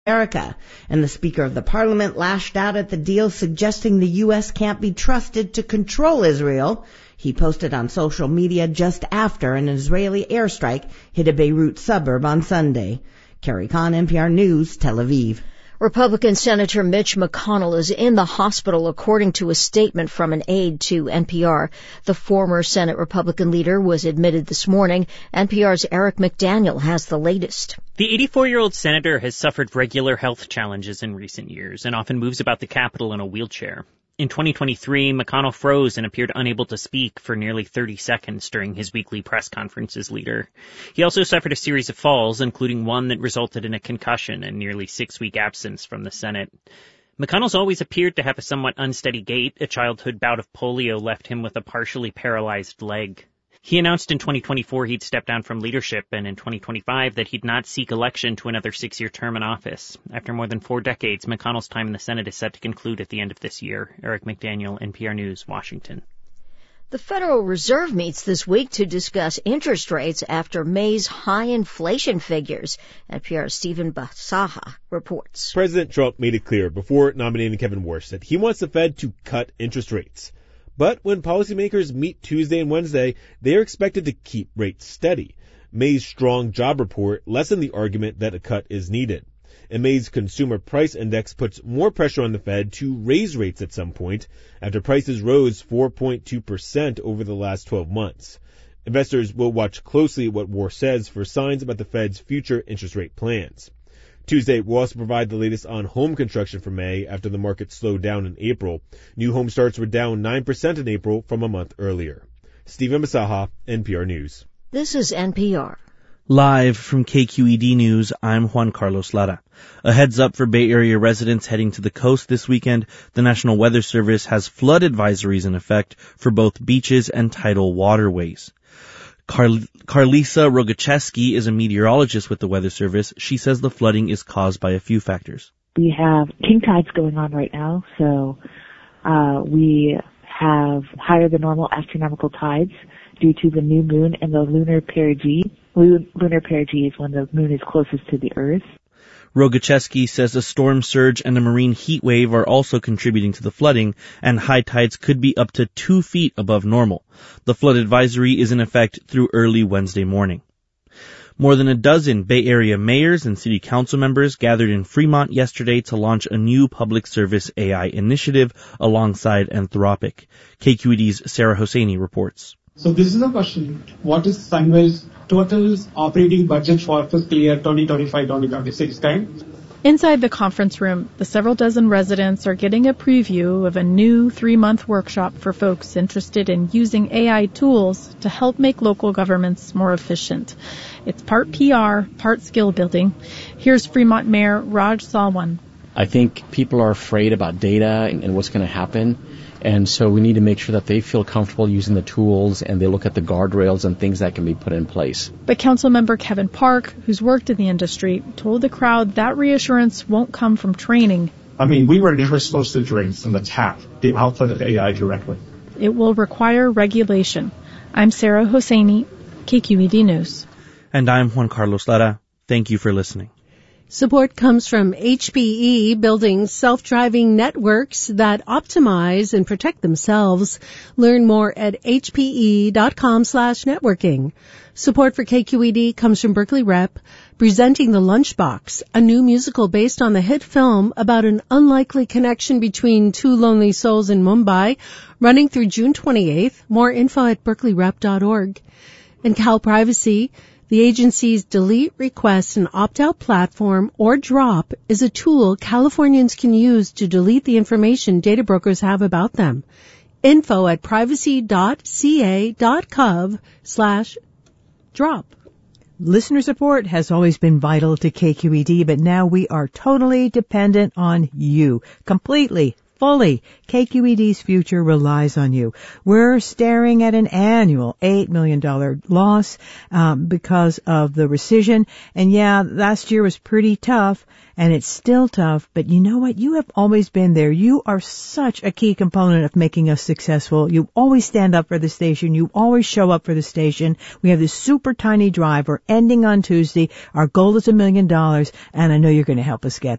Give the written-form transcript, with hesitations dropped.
America, and the Speaker of the Parliament lashed out at the deal, suggesting the U.S. can't be trusted to control Israel. He posted on social media just after an Israeli airstrike hit a Beirut suburb on Sunday. Carrie Kahn, NPR News, Tel Aviv. Republican Senator Mitch McConnell is in the hospital, according to a statement from an aide to NPR. The former Senate Republican leader was admitted this morning. NPR's Eric McDaniel has the latest. The 84-year-old senator has suffered regular health challenges in recent years and often moves about the Capitol in a wheelchair. In 2023, McConnell froze and appeared unable to speak for nearly 30 seconds during his weekly press conference as leader. He also suffered a series of falls, including one that resulted in a concussion and nearly 6-week absence from the Senate. McConnell's always appeared to have a somewhat unsteady gait. A childhood bout of polio left him with a partially paralyzed leg. He announced in 2024 he'd step down from leadership, and in 2025 that he'd not seek election to another 6-year term in office. After more than 4 decades, McConnell's time in the Senate is set to conclude at the end of this year. Eric McDaniel, NPR News, Washington. The Federal Reserve meets this week to discuss interest rates after May's high inflation figures. NPR's Stephen Basaha reports. President Trump made it clear before nominating Kevin Warsh that he wants the Fed to cut interest rates. But when policymakers meet Tuesday and Wednesday, they are expected to keep rates steady. May's strong job report lessened the argument that a cut is needed. And May's consumer price index puts more pressure on the Fed to raise rates at some point after prices rose 4.2% over the last 12 months. Investors will watch closely what Warsh says for signs about the Fed's future interest rate plans. Tuesday will also provide the latest on home construction for May after the market slowed down in April. New home starts were down 9% in April from a month earlier. Stephen Basaha, NPR News. This is NPR. Live from KQED News, I'm Juan Carlos Lara. A heads up for Bay Area residents heading to the coast this weekend. The National Weather Service has flood advisories in effect for both beaches and tidal waterways. Carlisa Rogacheski is a meteorologist with the Weather Service. She says the flooding is caused by a few factors. We have king tides going on right now, so we have higher than normal astronomical tides due to the new moon and the lunar perigee. Lunar perigee is when the moon is closest to the Earth. Rogacheski says a storm surge and a marine heat wave are also contributing to the flooding, and high tides could be up to 2 feet above normal. The flood advisory is in effect through early Wednesday morning. More than a dozen Bay Area mayors and city council members gathered in Fremont yesterday to launch a new public service AI initiative alongside Anthropic. KQED's Sarah Hosseini reports. So this is a question. What is Sunwell's total operating budget for fiscal year 2025-2026, right? Inside the conference room, the several dozen residents are getting a preview of a new 3-month workshop for folks interested in using AI tools to help make local governments more efficient. It's part PR, part skill building. Here's Fremont Mayor Raj Salwan. I think people are afraid about data and what's going to happen. And so we need to make sure that they feel comfortable using the tools and they look at the guardrails and things that can be put in place. But Councilmember Kevin Park, who's worked in the industry, told the crowd that reassurance won't come from training. I mean, we were never supposed to drink from the tap the output of AI directly. It will require regulation. I'm Sarah Hosseini, KQED News. And I'm Juan Carlos Lara. Thank you for listening. Support comes from HPE, building self-driving networks that optimize and protect themselves. Learn more at hpe.com/networking. Support for KQED comes from Berkeley Rep, presenting The Lunchbox, a new musical based on the hit film about an unlikely connection between two lonely souls in Mumbai, running through June 28th. More info at berkeleyrep.org. And Cal Privacy, the agency's Delete, Request, and Opt-out platform, or DROP, is a tool Californians can use to delete the information data brokers have about them. Info at privacy.ca.gov/drop. Listener support has always been vital to KQED, but now we are totally dependent on you. Completely. Fully. KQED's future relies on you. We're staring at an annual $8 million loss because of the rescission. And yeah, last year was pretty tough, and it's still tough. But you know what? You have always been there. You are such a key component of making us successful. You always stand up for the station. You always show up for the station. We have this super tiny drive. We're ending on Tuesday. Our goal is $1 million, and I know you're going to help us get